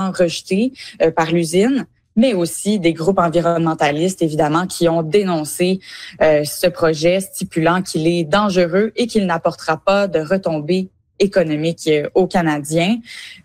complètement rejeté par l'usine, mais aussi des groupes environnementalistes, évidemment, qui ont dénoncé ce projet, stipulant qu'il est dangereux et qu'il n'apportera pas de retombées économiques aux Canadiens.